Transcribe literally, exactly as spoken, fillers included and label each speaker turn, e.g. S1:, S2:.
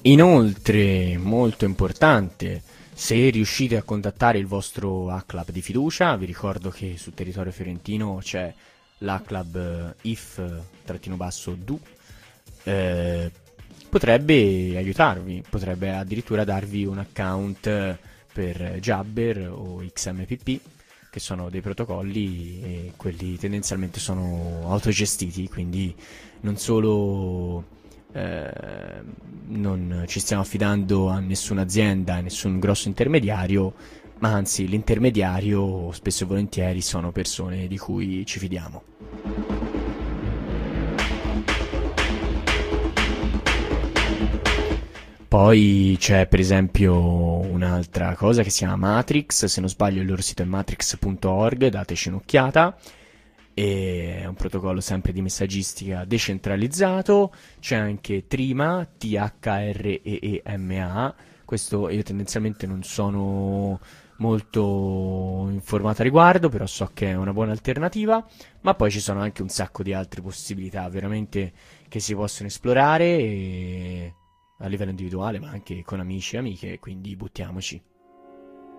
S1: Inoltre, molto importante, se riuscite a contattare il vostro A-Club di fiducia, vi ricordo che sul territorio fiorentino c'è l'A-Club eh, if-du, eh, potrebbe aiutarvi, potrebbe addirittura darvi un account per Jabber o X M P P, che sono dei protocolli e quelli tendenzialmente sono autogestiti, quindi non solo eh, non ci stiamo affidando a nessuna azienda, a nessun grosso intermediario, ma anzi l'intermediario spesso e volentieri sono persone di cui ci fidiamo. Poi c'è per esempio un'altra cosa che si chiama Matrix, se non sbaglio il loro sito è matrix punto org, dateci un'occhiata, e è un protocollo sempre di messaggistica decentralizzato. C'è anche Trima, T H R E E M A, questo io tendenzialmente non sono molto informato a riguardo, però so che è una buona alternativa, ma poi ci sono anche un sacco di altre possibilità veramente che si possono esplorare e a livello individuale, ma anche con amici e amiche, quindi buttiamoci.